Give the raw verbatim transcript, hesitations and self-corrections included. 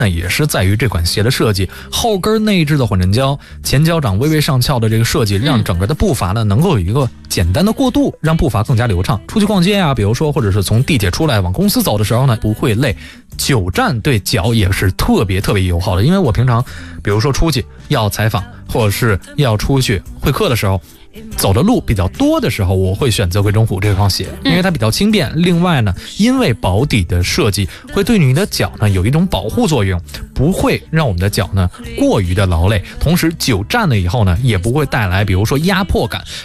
那也是在于这款鞋的设计，后跟内置的混震胶，前脚掌微微上翘的这个设计，让整个的步伐呢能够有一个简单的过渡，让步伐更加流畅。出去逛街啊，比如说或者是从地铁出来往公司走的时候呢，不会累。久站对脚也是特别特别友好的，因为我平常比如说出去要采访或者是要出去会客的时候，走的路比较多的时候，我会选择贵中虎这双鞋，因为它比较轻便。另外呢，因为薄底的设计会对你的脚呢有一种保护作用，不会让我们的脚呢过于的劳累，同时久站了以后呢也不会带来比如说压迫感，